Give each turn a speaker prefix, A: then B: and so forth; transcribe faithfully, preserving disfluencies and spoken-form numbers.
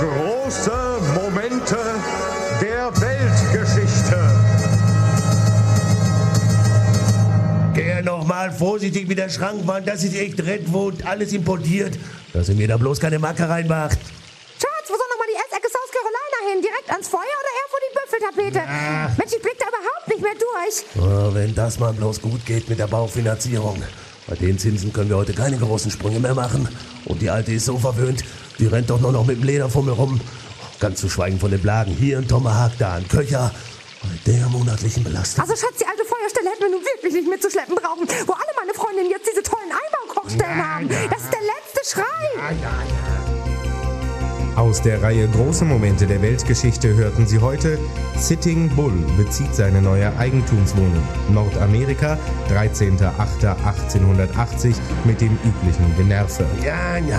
A: Große Momente der Weltgeschichte.
B: Geh noch mal vorsichtig mit der Schrankwand, das ist echt Redwood, alles importiert. Dass ihr mir da bloß keine Macke reinmacht.
C: Schatz, wo soll noch mal die Essecke South Carolina hin? Direkt ans Feuer oder eher vor die Büffeltapete?
B: Ja.
C: Mensch, ich blick da überhaupt nicht mehr durch.
B: Oh, wenn das mal bloß gut geht mit der Baufinanzierung. Bei den Zinsen können wir heute keine großen Sprünge mehr machen. Und die Alte ist so verwöhnt, die rennt doch nur noch mit dem Lederfummel rum. Ganz zu schweigen von den Blagen. Hier ein Tomahawk, da ein Köcher. Bei der monatlichen Belastung.
C: Also Schatz, die alte Feuerstelle hätten wir nun wirklich nicht mitzuschleppen brauchen. Wo alle meine Freundinnen jetzt diese tollen Einbaukochstellen
B: Ja,
C: haben.
B: ja.
C: Das ist der letzte Schrei.
B: Ja, ja, ja.
D: Aus der Reihe Große Momente der Weltgeschichte hörten Sie heute: Sitting Bull bezieht seine neue Eigentumswohnung. Nordamerika, dreizehnter achter achtzehnhundertachtzig mit dem üblichen Generve.
B: Ja, ja.